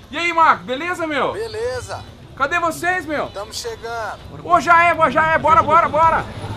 E aí, Marco, beleza, meu? Beleza. Cadê vocês, meu? Estamos chegando. Ô, já é, bora.